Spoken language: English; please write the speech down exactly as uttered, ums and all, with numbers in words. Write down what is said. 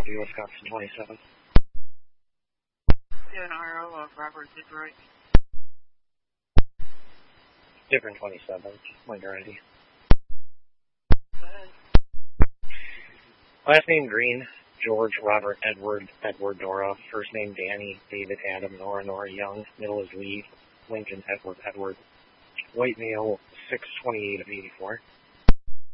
Bellevue, Wisconsin, twenty-seven. Yeah, R O of Robert Detroit. Different twenty-seven, when you're ready. Go ahead. Last name Green, George, Robert, Edward, Edward, Dora. First name Danny, David, Adam, Nora, Nora, Young. Middle is Lee, Lincoln, Edward, Edward. White male, six twenty-eight of eighty-four.